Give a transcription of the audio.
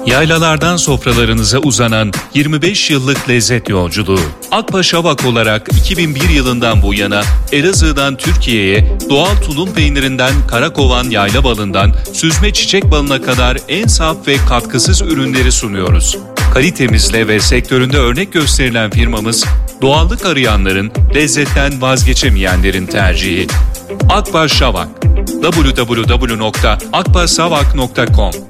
Yaylalardan sofralarınıza uzanan 25 yıllık lezzet yolculuğu. Akpaşa Vak olarak 2001 yılından bu yana Elazığ'dan Türkiye'ye doğal tulum peynirinden karakovan yayla balından süzme çiçek balına kadar en saf ve katkısız ürünleri sunuyoruz. Kalitemizle ve sektöründe örnek gösterilen firmamız, doğallık arayanların, lezzetten vazgeçemeyenlerin tercihi. Akpaşa Vak. www.akpaşavak.com